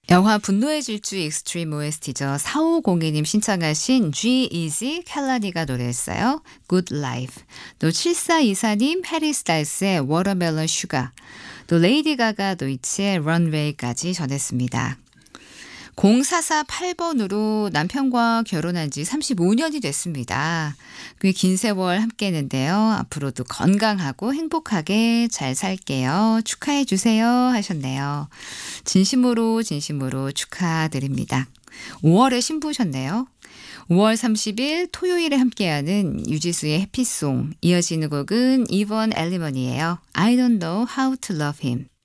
영화 분노의 질주 익스트림 OST죠. 4502님 신청하신 G-Eazy 켈라니가 노래했어요. Good Life. 또 7424님 해리 스타일스의 Watermelon Sugar. 또 레이디 가가 노이치의 Runway까지 전했습니다. 0448번으로 남편과 결혼한 지 35년이 됐습니다. 꽤 긴 세월 함께 했는데요. 앞으로도 건강하고 행복하게 잘 살게요. 축하해 주세요 하셨네요. 진심으로 축하드립니다. 5월에 신부셨네요. 5월 30일 토요일에 함께하는 유지수의 해피송. 이어지는 곡은 이번 엘리먼이에요. I don't know how to love him.